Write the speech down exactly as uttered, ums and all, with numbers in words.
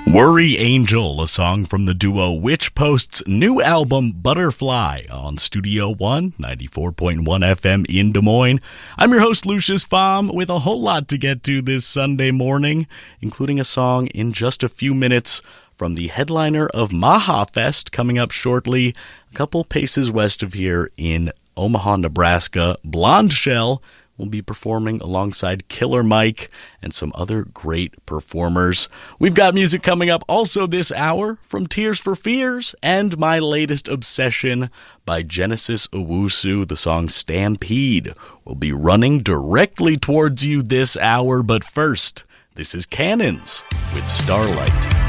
Worry Angel, a song from the duo Witch Post's new album Butterfly on Studio One, ninety-four point one F M in Des Moines. I'm your host, Lucius Pham, with a whole lot to get to this Sunday morning, including a song in just a few minutes from the headliner of Maha Fest coming up shortly, a couple paces west of here in Omaha, Nebraska. Blonde Shell will be performing alongside Killer Mike and some other great performers. We've got music coming up also this hour from Tears for Fears and My Latest Obsession by Genesis Owusu. The song Stampede will be running directly towards you this hour, but first, this is Cannons with Starlight.